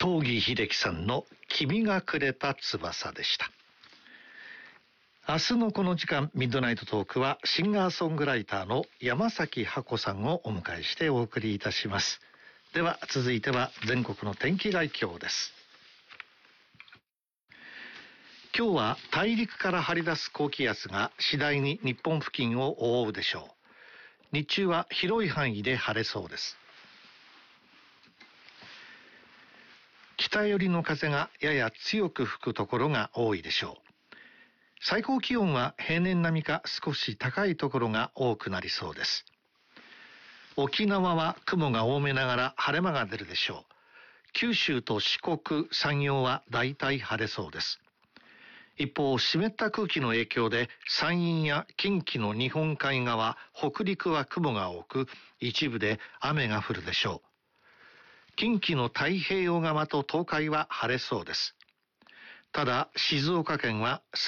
東儀秀樹さんの君がくれた翼でした。明日のこの時間、ミッドナイトトークはシンガーソングライターの山崎ハコさんをお迎えしてお送りいたします。では続いては全国の天気概況です。今日は大陸から張り出す高気圧が次第に日本付近を覆うでしょう。日中は広い範囲で晴れそうです。北寄りの風がやや強く吹くところが多いでしょう。最高気温は平年並みか少し高いところが多くなりそうです。沖縄は雲が多めながら晴れ間が出るでしょう。九州と四国、山陽はだいたい晴れそうです。一方、湿った空気の影響で山陰や近畿の日本海側、北陸は雲が多く、一部で雨が降るでしょう。近畿の太平洋側と東海は晴れそうです。ただ、静岡県は